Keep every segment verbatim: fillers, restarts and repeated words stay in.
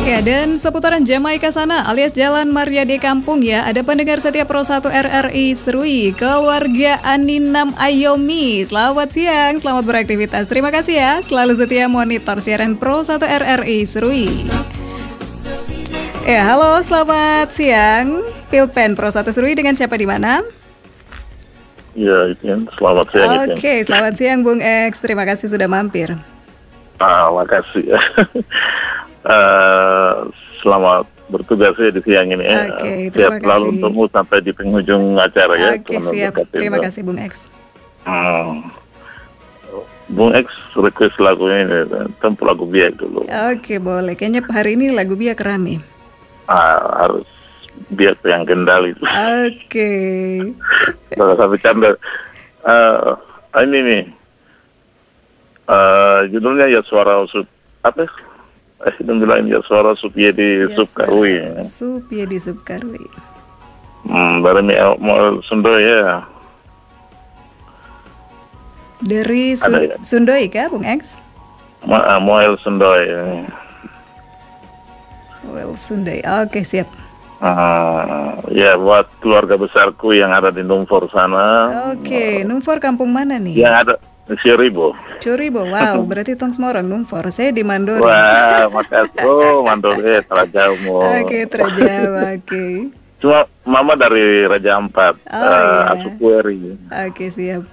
Ya, dan seputaran Jamaika sana alias Jalan Maryadi Kampung ya, ada pendengar setia Pro satu R R I Serui, keluarga Aninam Ayomi. Selamat siang, selamat beraktivitas. Terima kasih ya, selalu setia monitor siaran Pro satu R R I Serui. Ya, halo, selamat siang. Pilpen Pro satu Serui dengan siapa di mana? Ya, Itin. Selamat siang. Oke, okay, selamat siang Bung X. Terima kasih sudah mampir. Ah, makasih. uh, selamat bertugas ya di siang ini. Oke, okay, terima kasih. Selalu untukmu sampai di penghujung acara ya. Oke, okay, siap. Terima itu. kasih Bung X. Hmm. Bung X request lagu ini, tempo lagu biak dulu. Oke, okay, boleh. Kayaknya hari ini lagu biak rame. Ah, harus biak yang kendali. Oke. Okay. Kalau sampai canda. Uh, ini nih. Uh, judulnya ya suara sup apa? Eh, itu bilang ya suara Supiedi ya, Subkarwi. Supiedi Subkarwi. Hmm, dari mau Sundoi ya. Dari Su ya? Sundoi kah, Bung X? Ma Moel Sundoi. Moel Sundoi. Oke, siap. Uh, ya buat keluarga besarku yang ada di Numfor sana. Oke, uh, Numfor kampung mana nih? Yang ada Ciuribo. Ciuribo, wow, berarti tong semua orang Numfor. Saya di Mandori. Wah, makasih. Oh, Mandori, terjauh. Oke, terjauh, oke. Okay. Cuma mama dari Raja Ampat, oh, uh, iya. Asukueri. Oke, siap.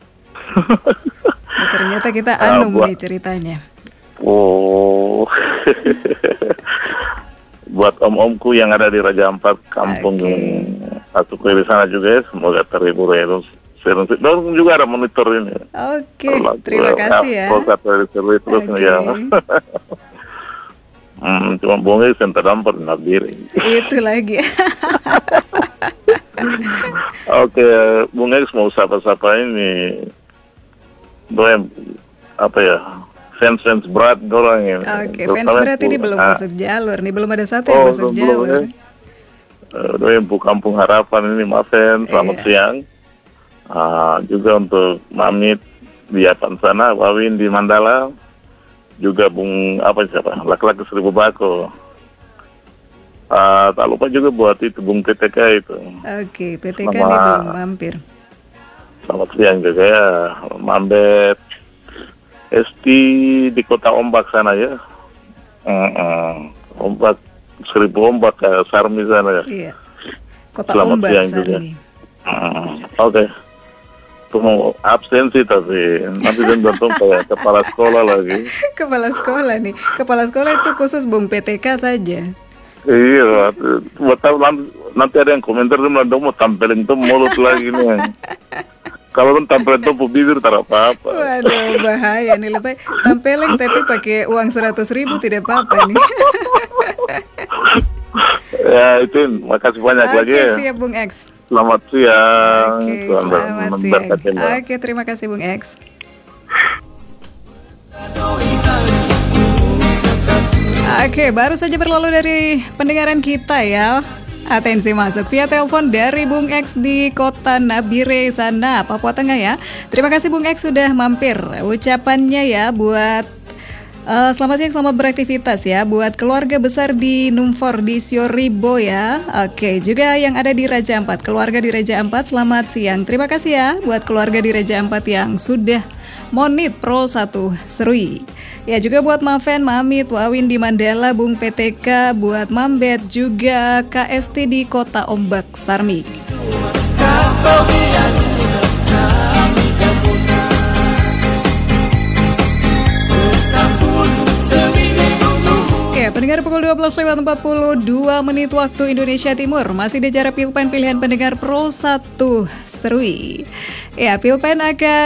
Nah, ternyata kita anum uh, buat... nih ceritanya. Oh. Buat om-omku yang ada di Raja Ampat, kampung okay. Asukueri sana juga, semoga terhibur ya. Dan juga ada monitor ini. Oke, okay, terima kasih ya. Terus okay. ya. hmm, cuma bonge senter dampar nabiri. Itu lagi. Oke, okay, bonge mau sapa-sapa ini. Doem apa ya? Fans-fans berat dorang ini. Oke, okay, fans berat ini belum ah. masuk jalur nih, belum ada satu yang oh, masuk belum, jalur. Belum, ya. Doem Bu Kampung Harapan ini, maafin, selamat yeah. siang. Uh, juga untuk Mamit di Apan sana, Wawin di Mandala, juga Bung apa siapa, laki-laki Seribu Bako. Uh, tak lupa juga buat itu Bung P T K itu. Oke, okay, P T K ini belum mampir. Selamat siang juga ya, Mambet, Esti di Kota Ombak sana ya. Uh-uh. Ombak, Seribu Ombak ke Sarmi sana ya. Iya. Kota Selamat Ombak siang Sarmi. Juga. Uh, Oke. Okay. Itu mau absensi tapi nanti tentu kayak kepala sekolah lagi. Kepala sekolah nih, kepala sekolah itu khusus Bung P T K saja. Iya, betul nanti, nanti ada yang komentar tuh mau tampilin tuh mulut lagi nih. Kalau lu tampilin tuh bibir tak apa-apa. Waduh, bahaya nih lebih tampilin tapi pakai uang seratus ribu tidak apa-apa nih. Ya itu, makasih banyak Oke, lagi. Oke, siap Bung X. Selamat siang. Oke, selamat siang. Oke, terima kasih Bung X. Oke, baru saja berlalu dari pendengaran kita ya. Atensi masuk via telepon dari Bung X di Kota Nabire sana, Papua Tengah ya. Terima kasih Bung X sudah mampir. Ucapannya ya buat Uh, selamat siang, selamat beraktivitas ya buat keluarga besar di Numfor di Ciuribo ya. Oke, juga yang ada di Raja Ampat, keluarga di Raja Ampat, selamat siang. Terima kasih ya buat keluarga di Raja Ampat yang sudah monit Pro satu Serui. Ya juga buat Maven, Mamit, Wawin di Mandala, Bung P T K, buat Mambet, juga K S T di Kota Ombak Sarmi. Ya, pendengar pukul dua belas lewat empat puluh dua menit waktu Indonesia Timur. Masih di acara Pilpen pilihan pendengar Pro satu Serui. Ya, Pilpen akan